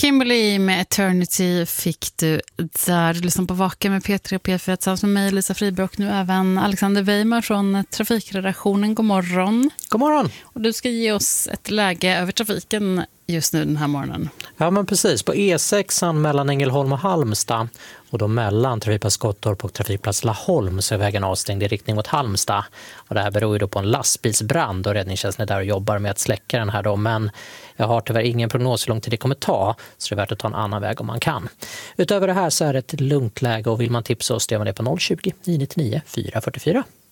Kimberly med Eternity fick du där. Du lyssnar på Vaka med P3 och P4 tillsammans med mig, Lisa Friberg, och nu även Alexander Weimar från trafikredaktionen. God morgon. God morgon. Och du ska ge oss ett läge över trafiken just nu den här morgonen. Ja, men precis. På E6 mellan Ängelholm och Halmstad och då mellan trafikplats Gottorp och trafikplats Laholm så är vägen avstängd i riktning mot Halmstad. Och det här beror ju då på en lastbilsbrand och räddningstjänsten är där och jobbar med att släcka den här då. Men jag har tyvärr ingen prognos hur lång tid det kommer ta, så det är värt att ta en annan väg om man kan. Utöver det här så är det ett lugnt läge och vill man tipsa oss, det är det på 020 999 444.